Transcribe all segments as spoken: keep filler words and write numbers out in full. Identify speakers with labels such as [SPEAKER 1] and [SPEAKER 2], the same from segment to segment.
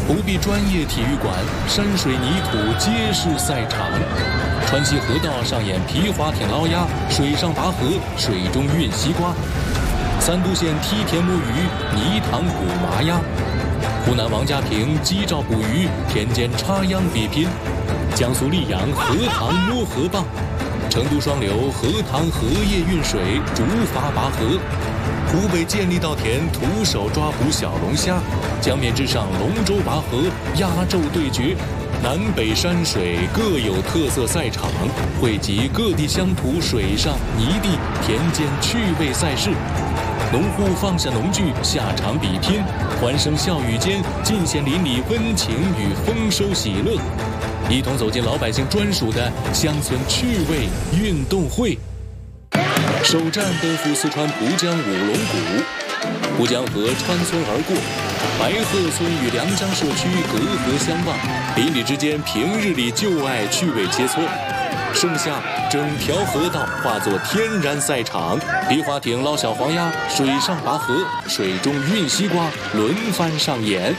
[SPEAKER 1] 不必专业体育馆，山水泥土皆是赛场。川西河道上演皮划艇捞鸭，水上拔河，水中运西瓜。三都县梯田摸鱼，泥塘捕麻鸭。湖南王家坪鸡棹捕鱼，田间插秧比拼。江苏溧阳荷塘摸河蚌。成都双流荷塘荷叶运水，竹筏拔河。湖北建立稻田徒手抓捕小龙虾，江面之上龙舟拔河，压轴对决。南北山水各有特色赛场，汇集各地乡土水上、泥地、田间趣味赛事。农户放下农具，下场比拼，欢声笑语间尽显邻里温情与丰收喜乐。一同走进老百姓专属的乡村趣味运动会。首站奔赴四川蒲江五龙谷，蒲江河穿村而过，白鹤村与良江社区隔河相望，邻里之间平日里旧爱趣味切磋。盛夏，整条河道化作天然赛场，皮划艇捞小黄鸭，水上拔河，水中运西瓜，轮番上演。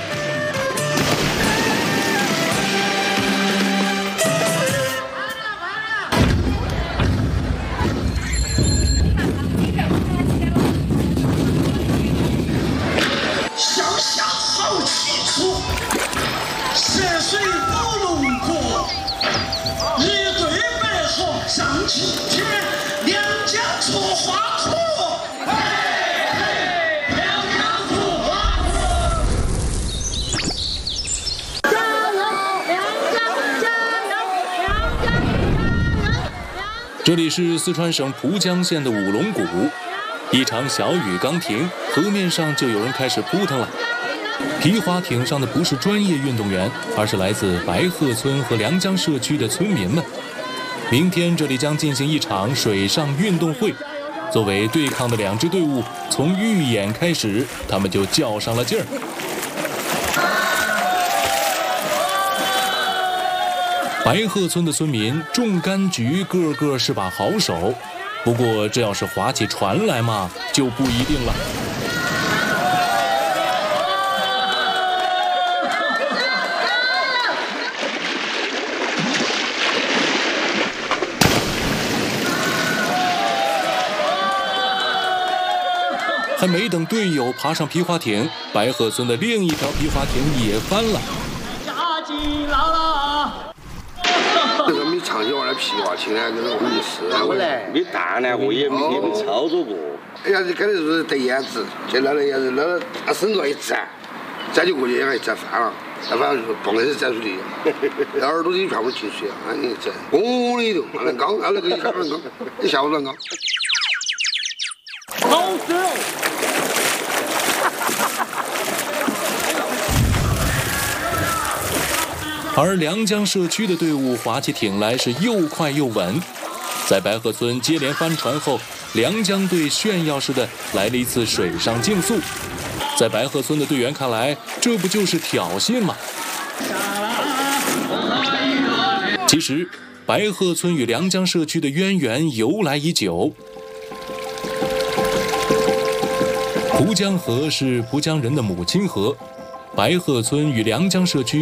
[SPEAKER 2] 涉水五龙谷，一对白鹤上青天，两江出花土。嘿嘿，两江出花土。加油，两江！加油，两江！加油！
[SPEAKER 1] 这里是四川省蒲江县的五龙谷，一场小雨刚停，河面上就有人开始扑腾了。皮划艇上的不是专业运动员，而是来自白鹤村和良江社区的村民们。明天这里将进行一场水上运动会，作为对抗的两支队伍，从预演开始，他们就较上了劲儿。白鹤村的村民种柑橘，个个是把好手，不过这要是划起船来嘛，就不一定了。还没等队友爬上皮划艇，白鹤村的另一条皮划艇也翻了。
[SPEAKER 2] 下集来了！
[SPEAKER 3] 这个没长久玩的皮划艇呢，这个我没试过
[SPEAKER 4] 嘞，没大呢，我也没也没操作过。
[SPEAKER 3] 哎呀，这肯定是得眼子，就那个眼子，那个他伸过一站，再就过去让人站翻了，再翻就蹦的是站水里，耳朵里全部进水啊！你这咣的一动，那缸，那个一下那缸，一下午那缸。
[SPEAKER 2] 好水哦！
[SPEAKER 1] 而良江社区的队伍划起艇来是又快又稳，在白鹤村接连翻船后，良江队炫耀似的来了一次水上竞速。在白鹤村的队员看来，这不就是挑衅吗？其实，白鹤村与良江社区的渊源由来已久。蒲江河是蒲江人的母亲河，白鹤村与良江社区